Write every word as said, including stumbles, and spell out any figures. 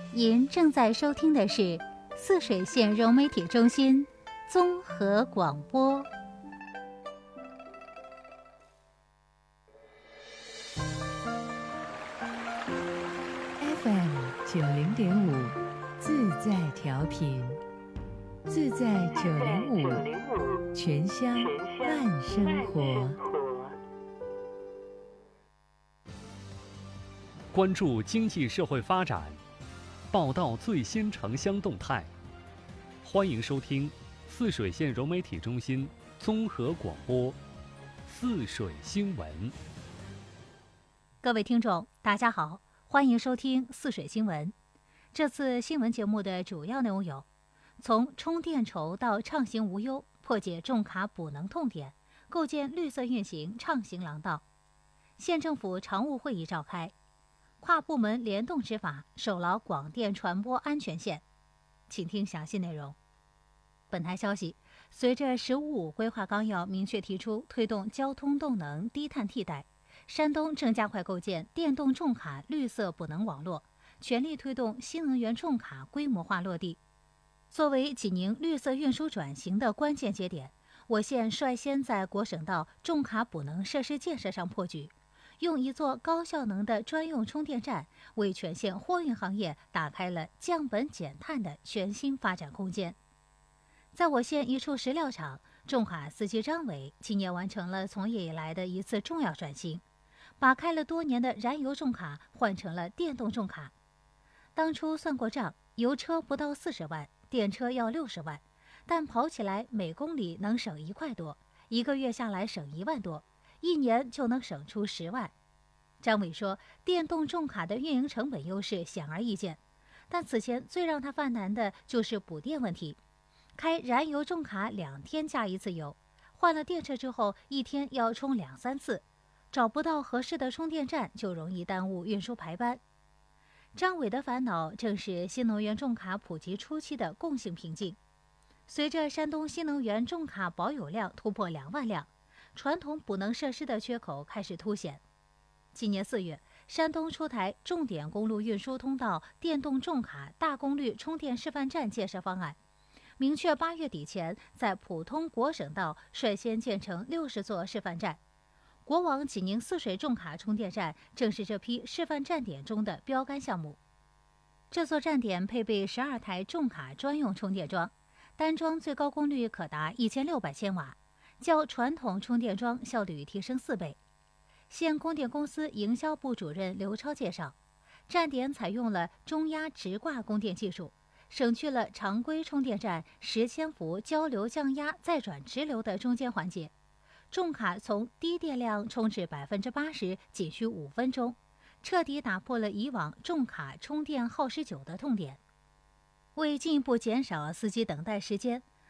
您正在收听的是泗水县融媒体中心综合广播。 F M 九零点五，自在调频，自在九零五，全乡慢生活。 关注经济社会发展，报道最新城乡动态。欢迎收听泗水县融媒体中心综合广播泗水新闻。 各位听众，大家好，欢迎收听泗水新闻。这次新闻节目的主要内容有：从充电筹到畅行无忧，破解重卡补能痛点，构建绿色运行畅行廊道。县政府常务会议召开，跨部门联动执法，守牢广电传播安全线。请听详细内容。本台消息，随着“十五五”规划纲要明确提出推动交通动能低碳替代，山东正加快构建电动重卡绿色补能网络，全力推动新能源重卡规模化落地。作为济宁绿色运输转型的关键节点，我县率先在国省道重卡补能设施建设上破局，用一座高效能的专用充电站，为全县货运行业打开了降本减碳的全新发展空间。在我县一处石料厂，重卡司机张伟今年完成了从业以来的一次重要转型，把开了多年的燃油重卡换成了电动重卡。当初算过账，油车不到四十万，电车要六十万，但跑起来每公里能省一块多，一个月下来省一万多，一年就能省出十万。张伟说，电动重卡的运营成本优势显而易见，但此前最让他犯难的就是补电问题。开燃油重卡两天加一次油，换了电车之后一天要充两三次，找不到合适的充电站就容易耽误运输排班。张伟的烦恼正是新能源重卡普及初期的共性瓶颈。随着山东新能源重卡保有量突破两万辆，传统补能设施的缺口开始凸显。今年四月，山东出台重点公路运输通道电动重卡大功率充电示范站建设方案，明确八月底前在普通国省道率先建成六十座示范站。国网济宁泗水重卡充电站正是这批示范站点中的标杆项目。这座站点配备十二台重卡专用充电桩，单桩最高功率可达一千六百千瓦，较传统充电桩效率提升四倍。县供电公司营销部主任刘超介绍，站点采用了中压直挂供电技术，省去了常规充电站十千伏交流降压再转直流的中间环节，重卡从低电量充至百分之八十仅需五分钟，彻底打破了以往重卡充电耗时久的痛点。为进一步减少司机等待时间，